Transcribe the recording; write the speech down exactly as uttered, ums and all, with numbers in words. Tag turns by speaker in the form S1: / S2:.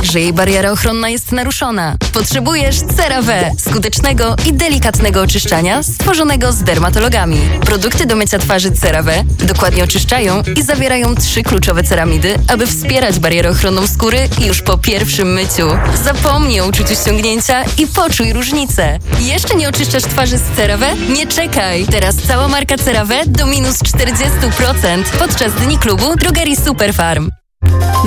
S1: tak, że jej bariera ochronna jest naruszona. Potrzebujesz CeraVe, skutecznego i delikatnego oczyszczania stworzonego z dermatologami. Produkty do mycia twarzy CeraVe dokładnie oczyszczają i zawierają trzy kluczowe ceramidy, aby wspierać barierę ochronną skóry już po pierwszym myciu. Zapomnij o uczuciu ściągnięcia i poczuj różnicę. Jeszcze nie oczyszczasz twarzy z CeraVe? Nie czekaj! Teraz cała marka CeraVe do minus czterdzieści procent podczas Dni Klubu Drogerii Superfarm.